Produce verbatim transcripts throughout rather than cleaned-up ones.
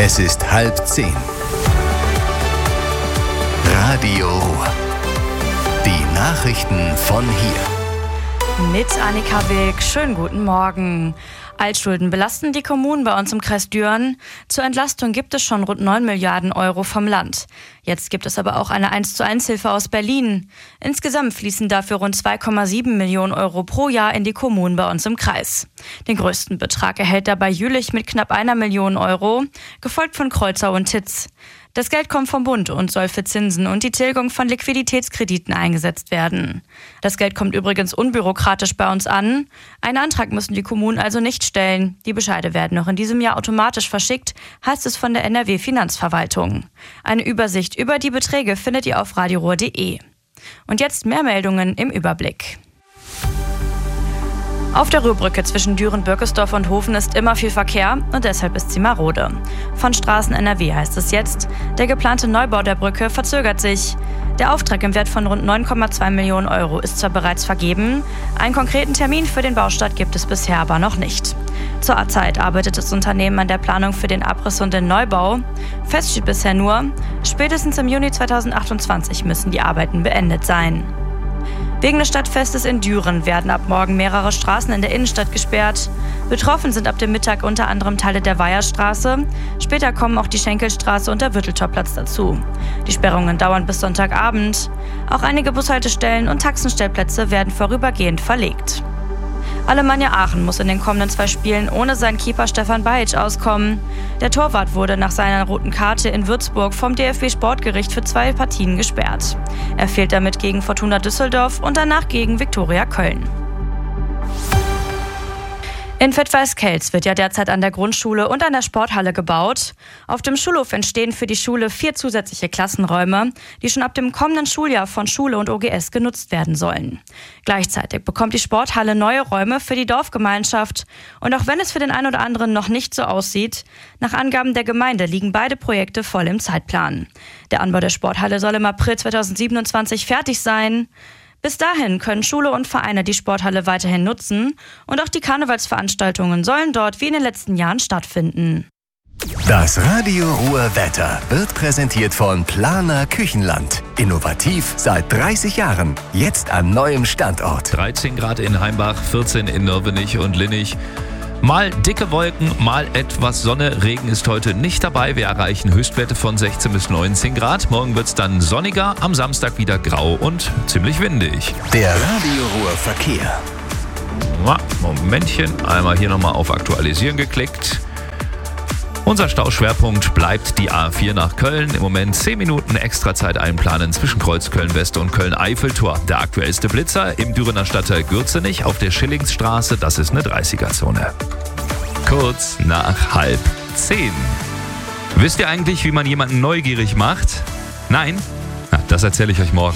Es ist halb zehn. Radio Ruhr. Die Nachrichten von hier. Mit Annika Wilk. Schönen guten Morgen. Altschulden belasten die Kommunen bei uns im Kreis Düren. Zur Entlastung gibt es schon rund neun Milliarden Euro vom Land. Jetzt gibt es aber auch eine eins zu eins Hilfe aus Berlin. Insgesamt fließen dafür rund zwei Komma sieben Millionen Euro pro Jahr in die Kommunen bei uns im Kreis. Den größten Betrag erhält dabei Jülich mit knapp einer Million Euro, gefolgt von Kreuzau und Titz. Das Geld kommt vom Bund und soll für Zinsen und die Tilgung von Liquiditätskrediten eingesetzt werden. Das Geld kommt übrigens unbürokratisch bei uns an. Einen Antrag müssen die Kommunen also nicht stellen. Die Bescheide werden noch in diesem Jahr automatisch verschickt, heißt es von der N R W-Finanzverwaltung. Eine Übersicht über die Beträge findet ihr auf radioruhr punkt de. Und jetzt mehr Meldungen im Überblick. Auf der Ruhrbrücke zwischen Düren-Birkesdorf und Hofen ist immer viel Verkehr und deshalb ist sie marode. Von Straßen N R W heißt es jetzt, der geplante Neubau der Brücke verzögert sich. Der Auftrag im Wert von rund neun Komma zwei Millionen Euro ist zwar bereits vergeben, einen konkreten Termin für den Baustart gibt es bisher aber noch nicht. Zur Zeit arbeitet das Unternehmen an der Planung für den Abriss und den Neubau. Fest steht bisher nur, spätestens im Juni zweitausendachtundzwanzig müssen die Arbeiten beendet sein. Wegen des Stadtfestes in Düren werden ab morgen mehrere Straßen in der Innenstadt gesperrt. Betroffen sind ab dem Mittag unter anderem Teile der Weiherstraße. Später kommen auch die Schenkelstraße und der Würteltorplatz dazu. Die Sperrungen dauern bis Sonntagabend. Auch einige Bushaltestellen und Taxenstellplätze werden vorübergehend verlegt. Alemannia Aachen muss in den kommenden zwei Spielen ohne seinen Keeper Stefan Bajic auskommen. Der Torwart wurde nach seiner roten Karte in Würzburg vom D F B-Sportgericht für zwei Partien gesperrt. Er fehlt damit gegen Fortuna Düsseldorf und danach gegen Viktoria Köln. In Fettweiß-Kelz wird ja derzeit an der Grundschule und an der Sporthalle gebaut. Auf dem Schulhof entstehen für die Schule vier zusätzliche Klassenräume, die schon ab dem kommenden Schuljahr von Schule und O G S genutzt werden sollen. Gleichzeitig bekommt die Sporthalle neue Räume für die Dorfgemeinschaft. Und auch wenn es für den einen oder anderen noch nicht so aussieht, nach Angaben der Gemeinde liegen beide Projekte voll im Zeitplan. Der Anbau der Sporthalle soll im April zweitausendsiebenundzwanzig fertig sein. Bis dahin können Schule und Vereine die Sporthalle weiterhin nutzen und auch die Karnevalsveranstaltungen sollen dort wie in den letzten Jahren stattfinden. Das Radio Ruhr Wetter wird präsentiert von Planer Küchenland. Innovativ seit dreißig Jahren. Jetzt an neuem Standort. dreizehn Grad in Heimbach, vierzehn in Nörvenich und Linnich. Mal dicke Wolken, mal etwas Sonne. Regen ist heute nicht dabei. Wir erreichen Höchstwerte von sechzehn bis neunzehn Grad. Morgen wird es dann sonniger, am Samstag wieder grau und ziemlich windig. Der Radio Ruhr Verkehr. Momentchen, einmal hier nochmal auf Aktualisieren geklickt. Unser Stauschwerpunkt bleibt die A vier nach Köln. Im Moment zehn Minuten Extrazeit einplanen zwischen Kreuz Köln-West und Köln-Eiffeltor. Der aktuellste Blitzer im Dürener Stadtteil Gürzenich auf der Schillingsstraße. Das ist eine dreißiger-Zone. Kurz nach halb zehn. Wisst ihr eigentlich, wie man jemanden neugierig macht? Nein? Na, das erzähle ich euch morgen.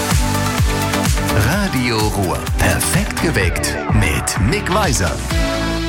Radio Ruhr. Perfekt geweckt mit Mick Weiser.